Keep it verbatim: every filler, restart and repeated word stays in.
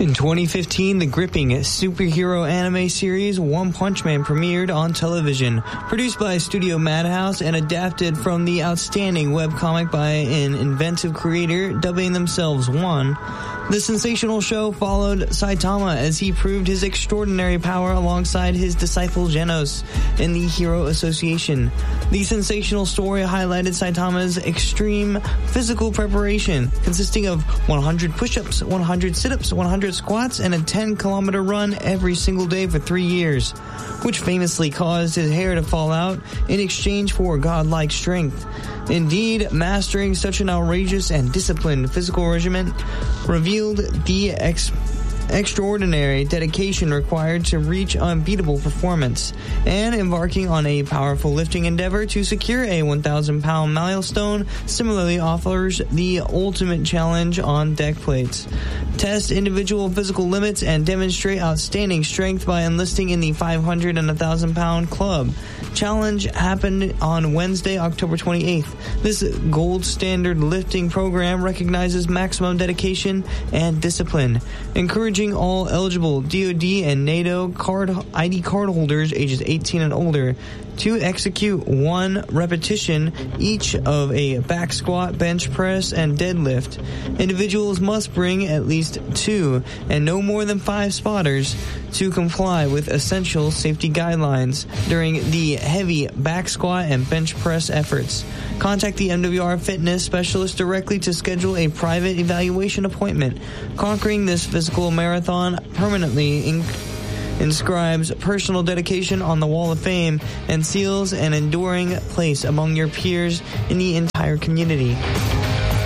In twenty fifteen, the gripping superhero anime series One Punch Man premiered on television. Produced by Studio Madhouse and adapted from the outstanding webcomic by an inventive creator dubbing themselves One, the sensational show followed Saitama as he proved his extraordinary power alongside his disciple Genos in the Hero Association. The sensational story highlighted Saitama's extreme physical preparation, consisting of one hundred push-ups, one hundred sit-ups, one hundred squats, and a ten kilometer run every single day for three years, which famously caused his hair to fall out in exchange for godlike strength. Indeed, mastering such an outrageous and disciplined physical regimen revealed the ex- extraordinary dedication required to reach unbeatable performance, and embarking on a powerful lifting endeavor to secure a one thousand pound milestone similarly offers the ultimate challenge on deck plates. Test individual physical limits and demonstrate outstanding strength by enlisting in the five hundred and one thousand pound club. Challenge happened on Wednesday, October twenty-eighth. This gold standard lifting program recognizes maximum dedication and discipline, encouraging all eligible D O D and NATO card I D card holders ages eighteen and older to execute one repetition each of a back squat, bench press, and deadlift. Individuals must bring at least two and no more than five spotters to comply with essential safety guidelines during the heavy back squat and bench press efforts. Contact the M W R fitness specialist directly to schedule a private evaluation appointment. Conquering this physical marathon permanently in- inscribes personal dedication on the Wall of Fame and seals an enduring place among your peers in the entire community.